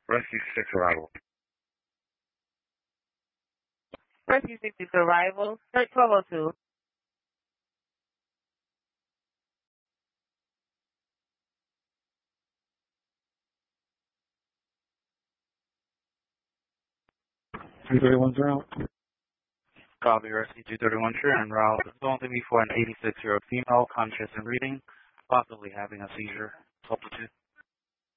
Rescue 6 arrival. Rescue 6 arrival, Cert 1202. Copy, Rescue 231 True en route. It's going to be for an 86-year-old female, conscious and breathing, possibly having a seizure. Altitude.